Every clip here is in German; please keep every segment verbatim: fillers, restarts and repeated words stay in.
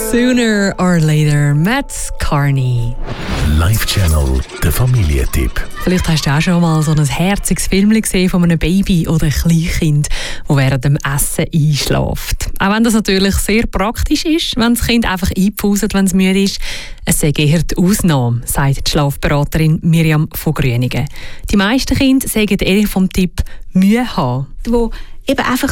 Sooner or later, Matt Carney. Live-Channel, der Familientipp. Vielleicht hast du auch schon mal so ein herziges Film gesehen von einem Baby oder einem Kleinkind, das während dem Essen einschläft. Auch wenn das natürlich sehr praktisch ist, wenn das Kind einfach einpauset, wenn es müde ist. Es sei eher die Ausnahme, sagt die Schlafberaterin Miriam von Grüningen. Die meisten Kinder sagen eher vom Tipp Mühe haben. Wo eben einfach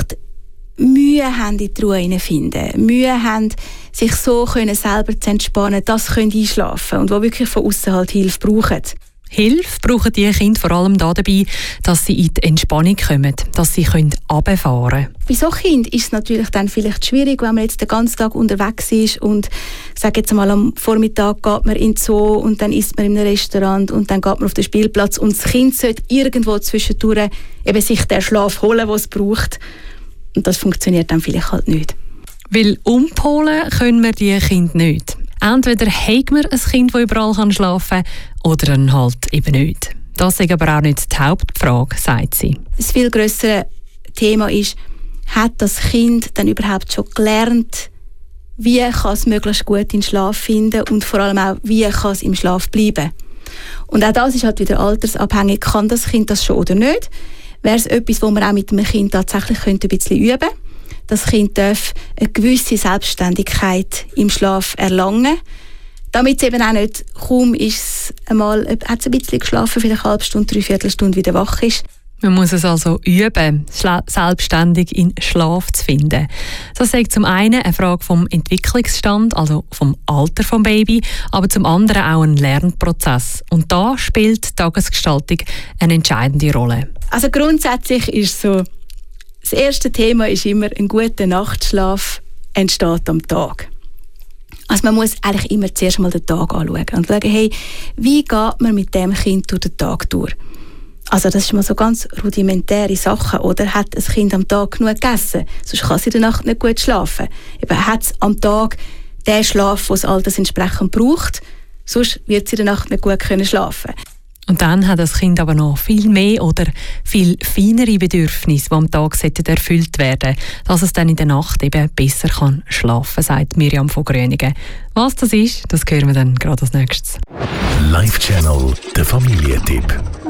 Mühe haben, in die Ruhe hineinfinden, Mühe haben, sich so können selber zu entspannen, dass sie einschlafen können und die wirklich von außen halt Hilfe brauchen. Hilfe brauchen die Kinder vor allem dabei, dass sie in die Entspannung kommen, dass sie runterfahren können. Bei so Kindern ist es natürlich dann vielleicht schwierig, wenn man jetzt den ganzen Tag unterwegs ist und sage jetzt mal, am Vormittag geht man in den Zoo und dann isst man in einem Restaurant und dann geht man auf den Spielplatz und das Kind sollte irgendwo zwischendurch eben sich den Schlaf holen, den es braucht. Und das funktioniert dann vielleicht halt nicht. Weil umpolen können wir die Kinder nicht. Entweder haben wir ein Kind, das überall schlafen kann, oder dann halt eben nicht. Das ist aber auch nicht die Hauptfrage, sagt sie. Das viel grössere Thema ist, hat das Kind dann überhaupt schon gelernt, wie kann es möglichst gut in den Schlaf finden und vor allem auch, wie kann es im Schlaf bleiben. Und auch das ist halt wieder altersabhängig. Kann das Kind das schon oder nicht? Wäre es etwas, wo man auch mit dem Kind tatsächlich ein bisschen üben könnte. Das Kind darf eine gewisse Selbstständigkeit im Schlaf erlangen. Damit es eben auch nicht kaum ist, einmal, hat es ein bisschen geschlafen, vielleicht eine halbe Stunde, dreiviertel Stunde wieder wach ist. Man muss es also üben, selbstständig in Schlaf zu finden. Das ist zum einen eine Frage vom Entwicklungsstand, also vom Alter des Babys, aber zum anderen auch ein Lernprozess. Und da spielt die Tagesgestaltung eine entscheidende Rolle. Also grundsätzlich ist so, das erste Thema ist immer, ein guter Nachtschlaf entsteht am Tag. Also man muss eigentlich immer zuerst mal den Tag anschauen und schauen, hey, wie geht man mit dem Kind durch den Tag durch? Also das ist mal so ganz rudimentäre Sachen. Oder hat ein Kind am Tag genug gegessen? Sonst kann es in der Nacht nicht gut schlafen. Eben, hat es am Tag den Schlaf, den es altersentsprechend braucht? Sonst wird es in der Nacht nicht gut können schlafen. Und dann hat das Kind aber noch viel mehr oder viel feinere Bedürfnisse, die am Tag erfüllt werden sollten, dass es dann in der Nacht eben besser kann schlafen kann, sagt Miriam von Grüningen. Was das ist, das hören wir dann gerade als nächstes. Live-Channel, der Familientipp.